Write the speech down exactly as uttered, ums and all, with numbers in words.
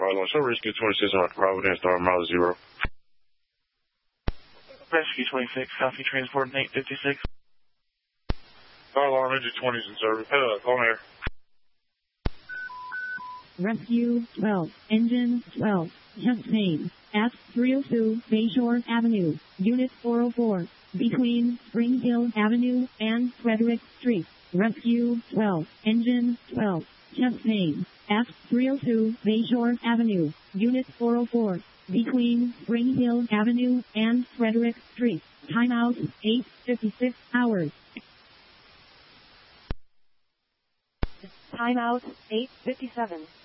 Launch. So Rescue twenty-six on Providence, Star Mile Zero. Rescue twenty-six, copy, transport eight fifty-six. Star Alarm Engine twenty is in service. Uh, on air. Rescue twelve, Engine twelve, just name, F three oh two Bayshore Avenue, Unit four oh four, between Spring Hill Avenue and Frederick Street. Rescue twelve, Engine twelve, just name, F three oh two Bayshore Avenue, Unit four oh four, between Spring Hill Avenue and Frederick Street. Timeout eight fifty-six hours. Timeout eight fifty-seven.